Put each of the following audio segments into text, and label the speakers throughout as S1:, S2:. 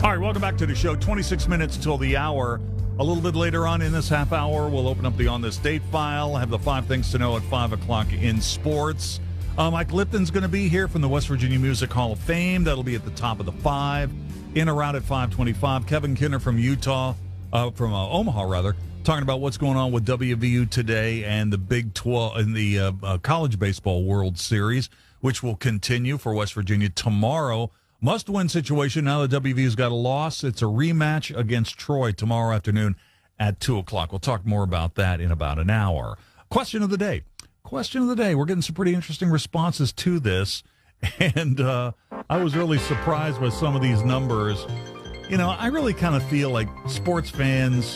S1: All right, welcome back to the show. 26 minutes till the hour. A little bit later on in this half hour, we'll open up the On This Date file, have the 5 things to know at 5 o'clock in sports. Mike Lipton's going to be here from the West Virginia Music Hall of Fame. That'll be at the top of the 5. In around at 5:25. Kevin Kinner from Omaha, rather, talking about what's going on with WVU today and the Big 12 and the College Baseball World Series, which will continue for West Virginia tomorrow. Must-win situation. Now that WVU's got a loss, it's a rematch against Troy tomorrow afternoon at 2 o'clock. We'll talk more about that in about an hour. Question of the day. We're getting some pretty interesting responses to this, and I was really surprised by some of these numbers. You know, I really kind of feel like sports fans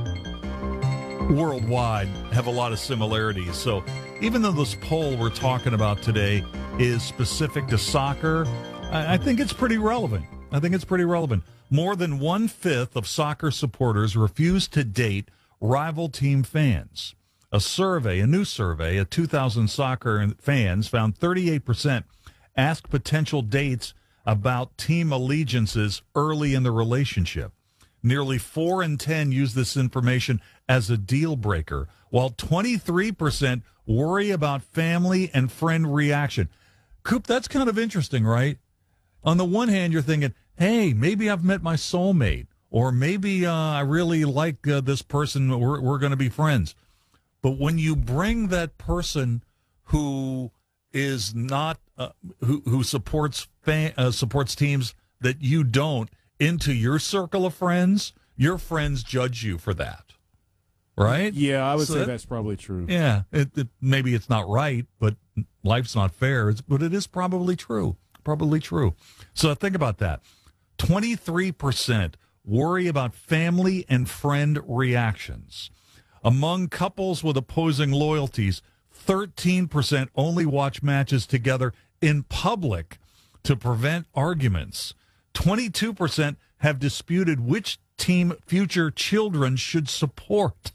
S1: worldwide have a lot of similarities. So even though this poll we're talking about today is specific to soccer, I think it's pretty relevant. More than 1/5 of soccer supporters refuse to date rival team fans. A new survey of 2,000 soccer fans found 38% ask potential dates about team allegiances early in the relationship. Nearly 4 in 10 use this information as a deal breaker, while 23% worry about family and friend reaction. Coop, that's kind of interesting, right? On the one hand, you're thinking, hey, maybe I've met my soulmate, or maybe I really like this person, we're going to be friends. But when you bring that person who is not who supports teams that you don't into your circle of friends, your friends judge you for that, right? Yeah,
S2: I would say that's probably true.
S1: Yeah, maybe it's not right, but life's not fair. But it is probably true. So think about that. 23% worry about family and friend reactions. Among couples with opposing loyalties, 13% only watch matches together in public to prevent arguments. 22% have disputed which team future children should support.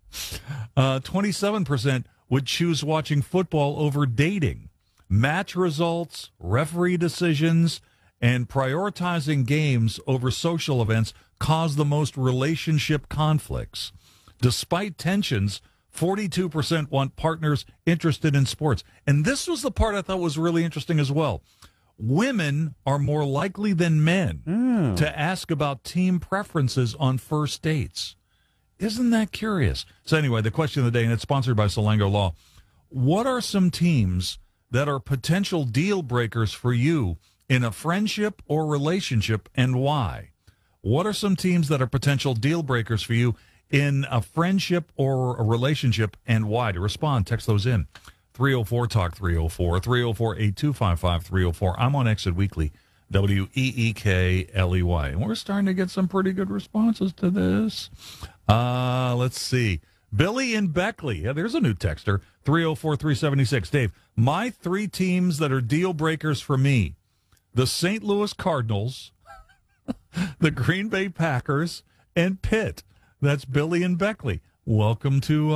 S1: 27% would choose watching football over dating. Match results, referee decisions, and prioritizing games over social events cause the most relationship conflicts. Despite tensions, 42% want partners interested in sports. And this was the part I thought was really interesting as well. Women are more likely than men to ask about team preferences on first dates. Isn't that curious? So anyway, the question of the day, and it's sponsored by Salango Law. What are some teams that are potential deal breakers for you in a friendship or relationship, and why? What are some teams that are potential deal breakers for you in a friendship or a relationship, and why? To respond, text those in. 304-TALK 304, 304-8255 304. I'm on Exit Weekly, WEEKLEY. And we're starting to get some pretty good responses to this. Let's see. Billy in Beckley. Yeah, there's a new texter. 304-376. Dave, my 3 teams that are deal breakers for me: the St. Louis Cardinals, the Green Bay Packers, and Pitt. That's Billy in Beckley. Welcome to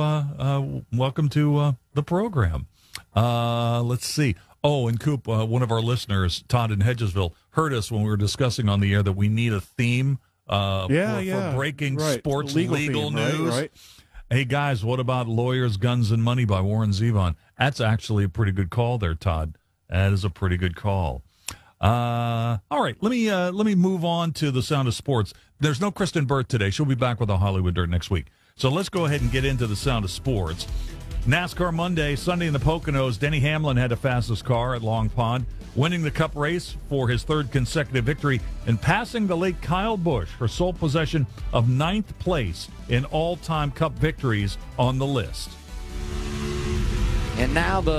S1: the program. Let's see. Oh, and Coop, one of our listeners, Todd in Hedgesville, heard us when we were discussing on the air that we need a theme for breaking sports legal news. Right. Hey, guys, what about Lawyers, Guns, and Money by Warren Zevon? That's actually a pretty good call there, Todd. That is a pretty good call. All right, let me move on to the Sound of Sports. There's no Kristen Burt today. She'll be back with the Hollywood Dirt next week. So let's go ahead and get into the Sound of Sports. NASCAR Monday, Sunday in the Poconos. Denny Hamlin had the fastest car at Long Pond, winning the Cup race for his 3rd consecutive victory and passing the late Kyle Busch for sole possession of 9th place in all-time Cup victories on the list.
S3: And now the